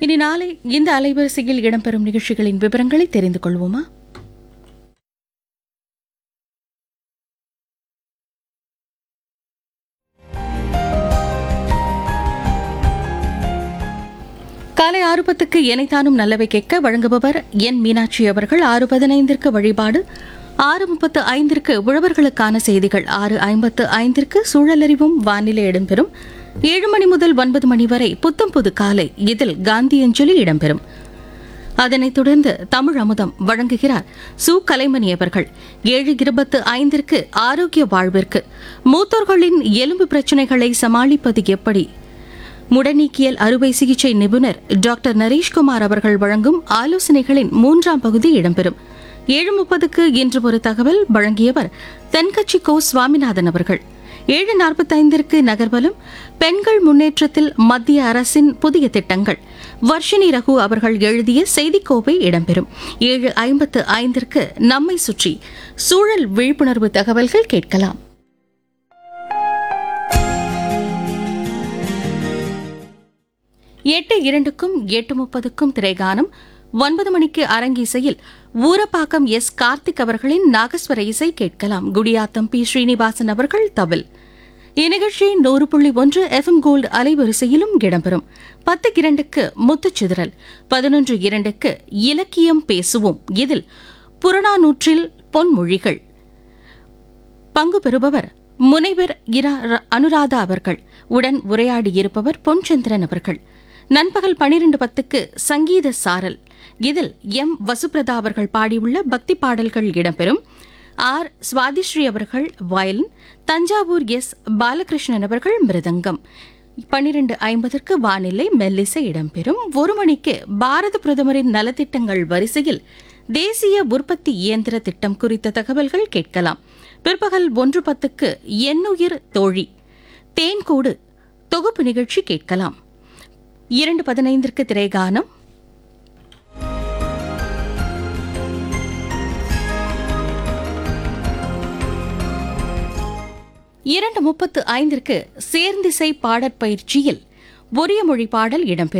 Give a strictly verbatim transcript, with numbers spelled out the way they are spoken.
இனி நாளை இந்த அலைவரிசையில் இடம்பெறும் நிகழ்ச்சிகளின் விவரங்களை தெரிந்து கொள்வோமா? காலை ஆறு பத்துக்கு எனைத்தானும் நல்லவை கேட்க வழங்குபவர் என் மீனாட்சி அவர்கள். ஆறு பதினைந்திற்கு வழிபாடு, ஆறு முப்பத்து ஐந்திற்கு உழவர்களுக்கான செய்திகள், ஆறு ஐம்பத்து ஐந்திற்கு சூழலறிவும் வானிலை இடம்பெறும். ஏழு மணி முதல் ஒன்பது மணி வரை புத்தம் புது காலை, இதில் காந்தி அஞ்சலி இடம்பெறும். அதனைத் தொடர்ந்து தமிழ் அமுதம் வழங்குகிறார் சு கலைமணி அவர்கள். ஏழு இருபத்து ஐந்திற்கு ஆரோக்கிய வாழ்விற்கு மூத்தோர்களின் எலும்பு பிரச்சினைகளை சமாளிப்பது எப்படி, முடநீக்கியல் அறுவை சிகிச்சை நிபுணர் டாக்டர் நரேஷ்குமார் அவர்கள் வழங்கும் ஆலோசனைகளின் மூன்றாம் பகுதி இடம்பெறும். ஏழு முப்பதுக்கு இன்று ஒரு தகவல் வழங்கியவர் தென்கட்சி கோ சுவாமிநாதன் அவர்கள். ஏழு நாற்பத்தைந்திற்கு நகர்வலம், பெண்கள் முன்னேற்றத்தில் மத்திய அரசின் புதிய திட்டங்கள், வர்ஷினி ரகு அவர்கள் எழுதிய செய்திக்கோவை இடம்பெறும். ஏழு ஐம்பத்து ஐந்திற்கு நம்மை சுற்றி சூழல் விழிப்புணர்வு தகவல்கள் கேட்கலாம். எட்டு இரண்டுக்கும் எட்டு முப்பதுக்கும் திரைகானம். ஒன்பது மணிக்கு அரங்கிசையில் ஊரப்பாக்கம் எஸ் கார்த்திக் அவர்களின் நாகஸ்வர இசை கேட்கலாம். குடியாத்தம் பி ஸ்ரீனிவாசன் அவர்கள் தவில். இந்நிகழ்ச்சி நூறு புள்ளி ஒன்று எஃப் எம் கோல்டு அலைவரிசையிலும் இடம்பெறும். பத்து இரண்டுக்கு முத்துச்சிதறல், பதினொன்று இரண்டுக்கு இலக்கியம் பேசுவோம், இதில் புறநானூற்றில் பொன்மொழிகள். பங்கு பெறுபவர் முனைவர் இரா அனுராதா அவர்கள். உடன் உரையாடியிருப்பவர் பொன்சந்திரன் அவர்கள். நண்பகல் பனிரெண்டு பத்துக்கு சங்கீத சாரல், இதில் எம் வசுப்ரதா அவர்கள் பாடியுள்ள பக்தி பாடல்கள் இடம்பெறும். ஆர் சுவாதிஸ்ரீ அவர்கள் வயலின், தஞ்சாவூர் எஸ் பாலகிருஷ்ணன் அவர்கள் மிருதங்கம். பனிரெண்டு ஐம்பதற்கு வானிலை மெல்லிசை இடம்பெறும். ஒரு மணிக்கு பாரத பிரதமரின் நலத்திட்டங்கள் வரிசையில் தேசிய உற்பத்தி இயந்திர திட்டம் குறித்த தகவல்கள் கேட்கலாம். பிற்பகல் ஒன்று பத்துக்கு எண்ணுயிர் தோழி தேன்கூடு தொகுப்பு நிகழ்ச்சி கேட்கலாம். இரண்டு பதினைந்திற்கு திரைகானம். இரண்டு முப்பத்து ஐந்திற்கு சேர்ந்திசை பாடற்பயிற்சியில் ஒரிய மொழி பாடல் இடம்பெறும்.